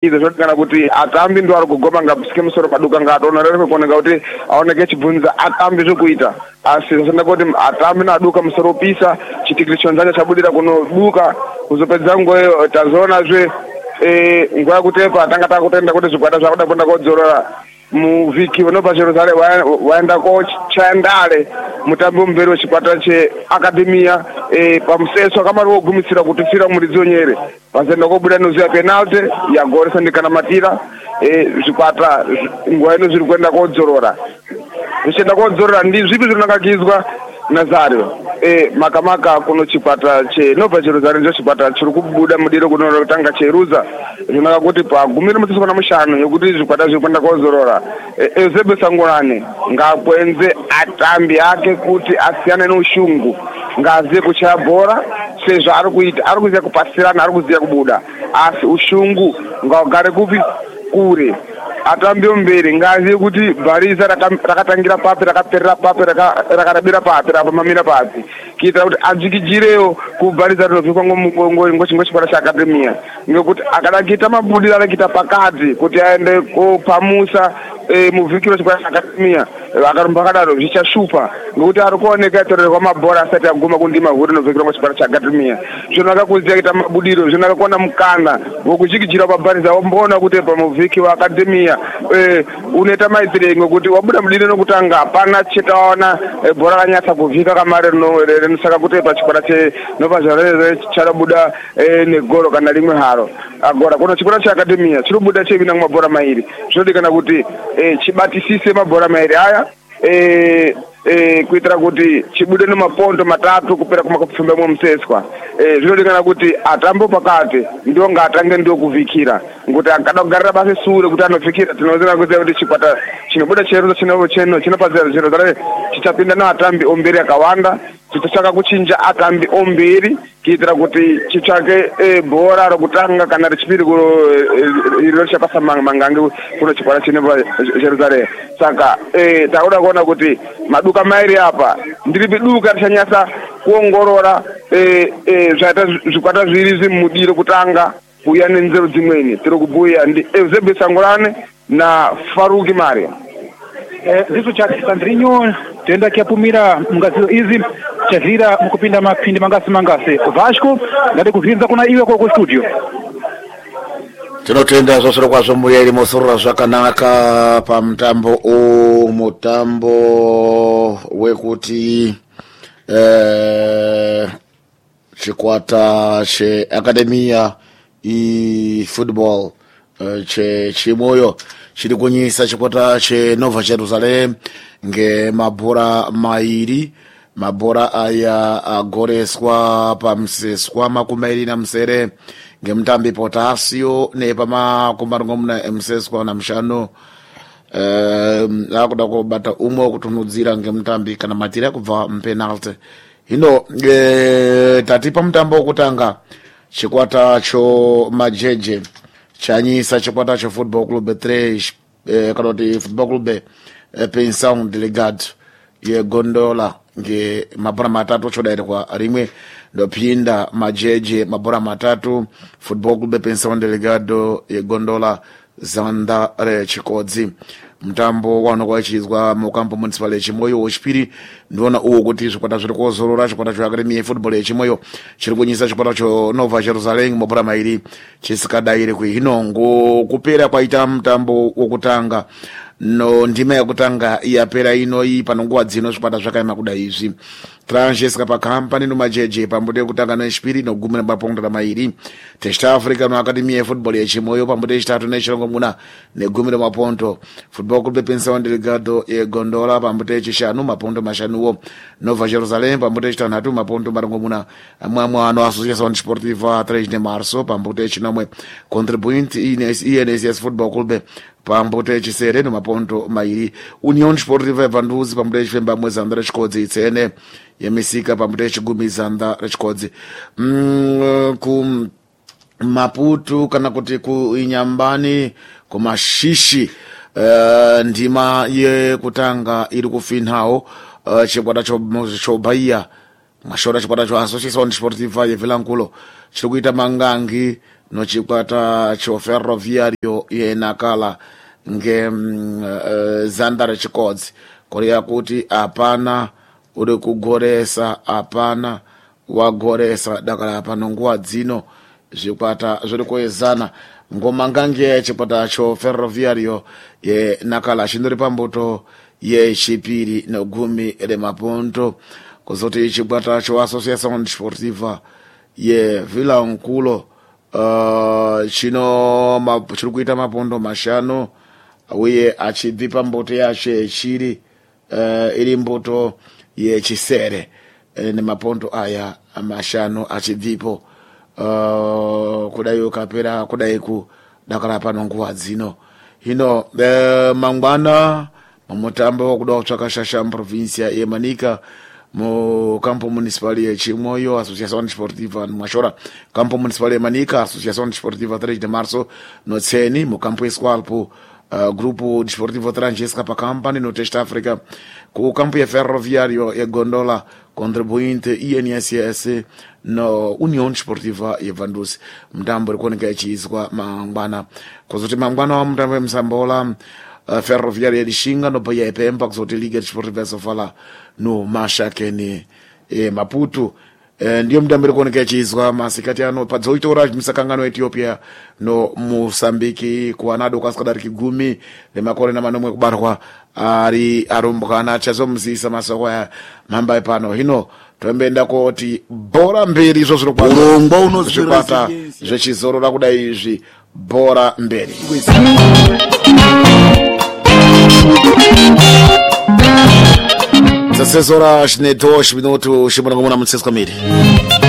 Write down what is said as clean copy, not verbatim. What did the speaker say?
izvo zvotikana kuti atambi ndo ari kugoma ngapusike musoro paduka ngatonorere kuoneka kuti aoneke chibvunza atambi zvokuita asi zvasanaka kuti atambi naduka musoro pisa chitikiri chonzanya chabudira kunoduka kuzopedza nguva tazoonazve nguva yakutepa tanga takutenda kuti zvikwata zvakuda kuenda kodzorora muvhiki unobva Jerusalem waenda kochaya ndare mutambi womberi wechikwata cheakademiya pamuseswa kamari wogumisira kututsira muridzi wonyere vazoenda kobuda noziva penalty yagoresandikanamatira zvikwata nguva ino zviri kuenda kodzorora zvichienda kodzorora ndizvipi zvinonakakizwa Nazario makamaka kuno chikwata chenobva Jerusalem ndicho chikwata chiri kubuda mudiro kunotanga cheruza zvinaka kuti pagumire mutsiswa namushanu yekuti zvikwata zviri kuenda kozorora Eusebio Sangolane ngakwenze atambi ake kuti asiyane neushungu ngaziye kuchaya bhora sezvo ari kuita ari kuziya kupasirana ari kuziya kubuda asi ushungu ngaugare kupi kure atambi omberi ngaziye kuti bhariza rakatangira papi rakaperera papi rakarabira papi rapamamira papi kuitira kuti adzvikijirewo kubhariza rinobvikwa ngochipara cheakademiya ngekuti akada kuita mabudiro anokuita pakati kuti aende kopamusa muvhiki wechipara cheakademiya akarumba akadaro zvichashupa ngekuti ari kuoneka aitorerwa mabhora asati aguma kundima huru inovhikirwa ngochipara cheakademiya zvinonaka kuziya kuita mabudiro zvinonaka kuona mukana wokuchikijira pabhariza womboona kuti pamuvhiki waakademiya unoita maitirei ngekuti wabuda mudiro nokutanga hapana chetaona bhora rakanyatsa kuvhika kamari rinosaka kuti pachikwata chenobva Jerusalem charabuda negoro kana rimwe haro agora kuno chikwata cheakademiya chiribuda chevina mabhora mairi zvinodikana kuti chibatisise mabhora mairi aya kuitira kuti chibude nemapondo matatu kupera kumakupfumba mwemuseswa zvinodikana kuti atambo pakati ndiwo ngaatange ndiwo kuvhikira ngekuti akada kugarira basi sure kuti anovhikira tinoziva kuti chikwata chinobuda cheruza chinopa Jerusalem chichapinda neatambi omberi akawanda chichitsvaka kuchinja atambi omberi kuitira kuti chitsvake bhora rokutanga kana rechipiri iro richapasa mangange kuno chikwata chinopa Jerusalem saka takuda kuona kuti maduka mairi apa ndiripi duka richanyasa kuongorora zvaita zvikwata zviri zvimudiro kutanga kuuya nenzero dzimweni tiri kubhuya ndi Eusebio Sangolane naFaruki Maria ndiso chati Sandrinho toenda kuyapumira mungaziro izi chazira mukupinda mapindi mangasi Vasco ngade kuvhinza kuna iwe kwa studio tinotenda zvosoro kwazvo muya iri mosorora zvakanaka pamutambo mutambo wekuti chikwata cheakademiya football chimoyo chiri kunyisa chikwata chenobva Jerusalem ngemabhora mairi mabhora aya agoreswa pamuseswa 27 ngemutambi Potasio nepamakombarongomuna emuseswa namushanu akuda kubata umwe wokutunudzira ngemutambi kana matira kubva mupenalty hino tati pamutambo wokutanga chikwata cho majeje chanyisa chikwata cho Football Club 3 kana kuti Football Club Pensão Delegado yeGondola nge mabhora matatu chodairwa rimwe ndopinda majeje mabhora matatu Football Club Pensão Delegado yeGondola Zanda Chikodzi mutambo wanokwa chizwa mukampo municipal yechimoyo wechipiri ndiona uwo kuti zvikwata zviri kozorora chikwata cheakademiya football yechimoyo chiri kunyisa chikwata chonobva Jerusalem mabhora mairi chisikadaire kuhinongo kupera kwaita mutambo wokutanga no ndima yakutanga yapera inoyi panonguva dzino zvikwata zvakaema kudai izvi transjeska pakampani nomajeje pambuto yekutanga nechipiri nogumira mapondera mairi testa Africa no Academy Football yechimoyo pambuto yechitatu nechirongomuna negumira mapondo Football Club Pensão Delegado yeGondola pambuto yechishanu mapondo mashanuwo Nova Jerusalem pambuto yechitanhatu mapondo marongomuna amwe ano Associação Desportiva 3 de Março pambuto yechinomwe Contribuinte INSS Football Club pambuto yechisere nemapondo mairi Union Sportiva Evanduzi pambuto yechifemba mwezi andara chikodzi itsene yemisika pambuto yechigumi zanda rechikodzi ku Maputo kana kuti ku Inyambani kumashishi ndima yekutanga iri kufinhawo chikwata chobaiya mashora chikwata cho Associação Desportiva yeVilanculo chiri kuita mangangi nochikwata choferroviario yenakala nge Zandar Chikodzi korea kuti apana uri kugoresa, apana wagoresa dakala pano nguwa dzino zvikwata zviri kuezana ngoma ngange chikwata choferroviario yenakala chindori pambuto yechipiri negumi remapunto kuzoti chikwata choassociação desportiva yeVilanculo chiri kuita mapondo mashanu uye achibvi pambuto yacho chiri iri mbuto yechisere nemapondo aya mashanu achibvipo kudai ukapera kudai kudakara pano nguwa dzino hino mangwana mutambo wakuda kutsvaka shasha muprovincia yeManika mu campo municipal yechimoyo Associação Desportiva Mashora, campo municipal yeManika, Associação Desportiva 3 de Março no Tseni, mu campo Esqualpo, grupo desportivo Trangesca pa Campani no Teste África, com o campo ferroviário e Gondola, contribuinte INSS no União Desportiva Evandus, mtambo rikuoneka ichiizwa mangwana kuzoti mangwana wa mtambo msambola ferroviária de Xinga no Bahia Pemba kuzoti Liga Desportiva Sofala no Mashakeni Maputo ndiyo mtambo rikuoneka ichiizwa masikati ano pa 18 horas msakangano Ethiopia no Mozambique kuanado kaskadari gumi lemakore na manomwe kubarwa ari arumbukana chazomuzisa masoko ya mamba pano hino twembenda kuti bora mberi izvo zviri urongwa unozvirata zvechizorora kudai izvi bora mberi zasezora 2 minutos chimunangomuna mutsetswa miri